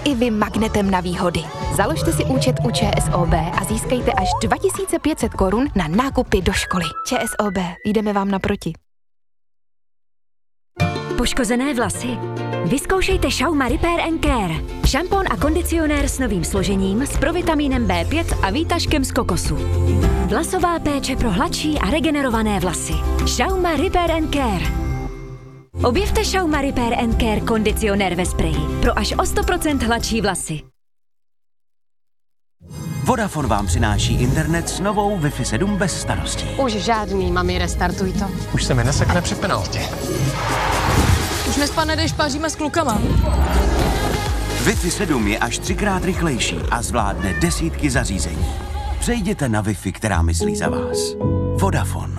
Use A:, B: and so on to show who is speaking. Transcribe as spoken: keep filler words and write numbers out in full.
A: i vy magnetem na výhody. Založte si účet u ČSOB a získejte až dva tisíce pět set korun na nákupy do školy. ČSOB, jdeme vám naproti.
B: Poškozené vlasy? Vyzkoušejte Schauma Repair and Care. Šampon a kondicionér s novým složením, s provitamínem bé pět a výtažkem z kokosu. Vlasová péče pro hladší a regenerované vlasy. Schauma Repair and Care. Objevte Schauma Repair and Care kondicionér ve spreji pro až o sto procent hladší vlasy.
C: Vodafone vám přináší internet s novou Wi-Fi sedm bez starostí.
D: Už žádný, mami, restartuj to.
E: Už se mi nesekne při penaltě.
F: Už nespadne, když paříme s klukama.
C: Wi-Fi sedm je až třikrát rychlejší a zvládne desítky zařízení. Přejděte na Wi-Fi, která myslí za vás. Vodafone.